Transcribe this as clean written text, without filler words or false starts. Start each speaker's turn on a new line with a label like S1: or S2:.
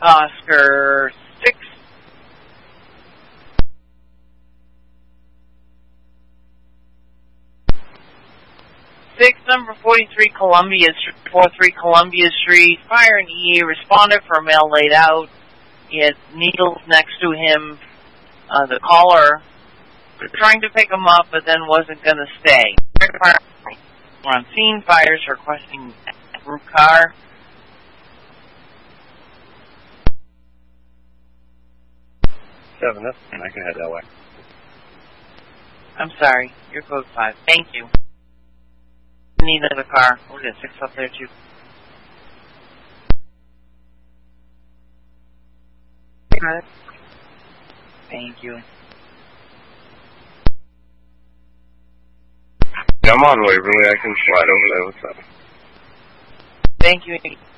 S1: Oscar 6. 6, number 43 Columbia Street, 43 Columbia Street. Fire and EA responded for a male laid out. He had needles next to him. The caller was trying to pick him up, but then wasn't going to stay. We're on scene. Fires requesting group car.
S2: Seven, that's fine. I can head that way.
S1: I'm sorry. You're code 5. Thank you. Need another car. We'll get 6 up there too. Got it. Thank you.
S2: Yeah, I'm on Waverly. I can slide over there. What's up?
S1: Thank you.